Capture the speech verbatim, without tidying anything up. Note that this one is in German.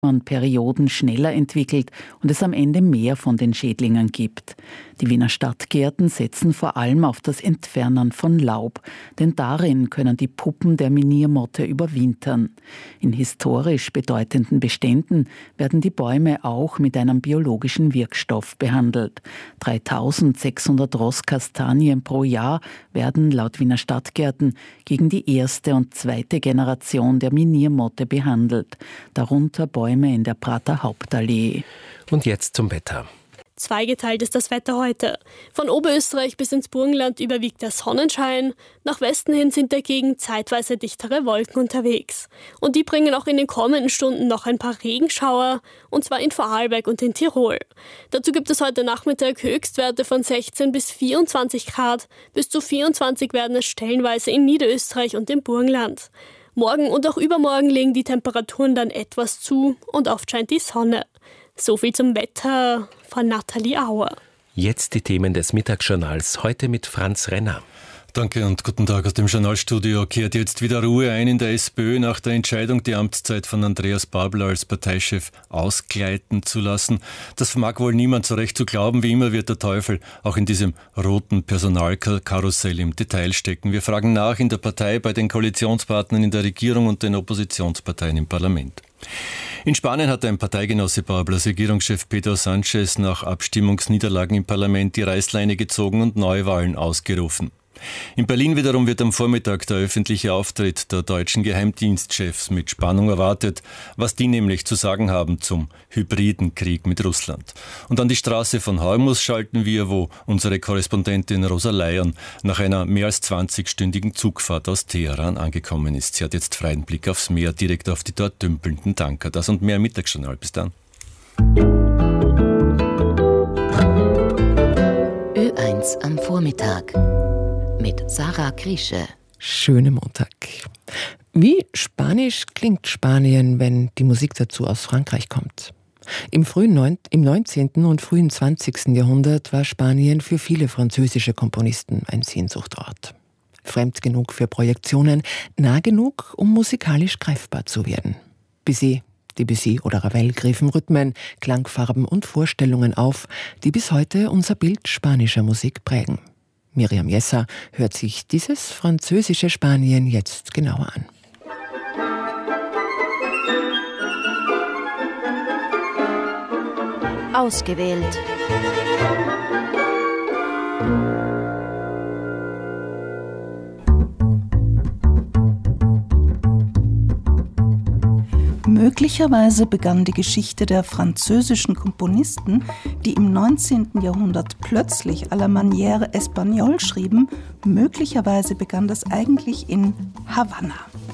man Perioden schneller entwickelt und es am Ende mehr von den Schädlingen gibt. Die Wiener Stadtgärten setzen vor allem auf das Entfernen von Laub, denn darin können die Puppen der Miniermotte überwintern. In historisch bedeutenden Beständen werden die Bäume auch mit einem biologischen Wirkstoff behandelt. dreitausendsechshundert Rosskastanien pro Jahr werden laut Wiener Stadtgärten gegen die erste und zweite Generation der Miniermotte behandelt, darunter Bäume in der Prater Hauptallee. Und jetzt zum Wetter. Zweigeteilt ist das Wetter heute. Von Oberösterreich bis ins Burgenland überwiegt der Sonnenschein. Nach Westen hin sind dagegen zeitweise dichtere Wolken unterwegs. Und die bringen auch in den kommenden Stunden noch ein paar Regenschauer, und zwar in Vorarlberg und in Tirol. Dazu gibt es heute Nachmittag Höchstwerte von sechzehn bis vierundzwanzig Grad. Bis zu vierundzwanzig werden es stellenweise in Niederösterreich und im Burgenland. Morgen und auch übermorgen legen die Temperaturen dann etwas zu und oft scheint die Sonne. So viel zum Wetter von Nathalie Auer. Jetzt die Themen des Mittagsjournals, heute mit Franz Renner. Danke und guten Tag aus dem Journalstudio. Kehrt jetzt wieder Ruhe ein in der SPÖ nach der Entscheidung, die Amtszeit von Andreas Babler als Parteichef ausgleiten zu lassen. Das vermag wohl niemand so recht zu glauben. Wie immer wird der Teufel auch in diesem roten Personalkarussell im Detail stecken. Wir fragen nach in der Partei, bei den Koalitionspartnern in der Regierung und den Oppositionsparteien im Parlament. In Spanien hat ein Parteigenosse Bablers Regierungschef Pedro Sánchez nach Abstimmungsniederlagen im Parlament die Reißleine gezogen und Neuwahlen ausgerufen. In Berlin wiederum wird am Vormittag der öffentliche Auftritt der deutschen Geheimdienstchefs mit Spannung erwartet, was die nämlich zu sagen haben zum hybriden Krieg mit Russland. Und an die Straße von Hormus schalten wir, wo unsere Korrespondentin Rosa Leyen nach einer mehr als zwanzigstündigen Zugfahrt aus Teheran angekommen ist. Sie hat jetzt freien Blick aufs Meer, direkt auf die dort dümpelnden Tanker. Das und mehr im Mittagsjournal. Bis dann. Ö eins am Vormittag mit Sarah Kriesche. Schönen Montag. Wie spanisch klingt Spanien, wenn die Musik dazu aus Frankreich kommt? Im frühen Neun- im neunzehnten und frühen zwanzigsten Jahrhundert war Spanien für viele französische Komponisten ein Sehnsuchtort. Fremd genug für Projektionen, nah genug, um musikalisch greifbar zu werden. Bizet, Debussy oder Ravel griffen Rhythmen, Klangfarben und Vorstellungen auf, die bis heute unser Bild spanischer Musik prägen. Miriam Jesser hört sich dieses französische Spanien jetzt genauer an. Ausgewählt. Möglicherweise begann die Geschichte der französischen Komponisten, die im neunzehnten Jahrhundert plötzlich à la manière espagnole schrieben, möglicherweise begann das eigentlich in Havanna.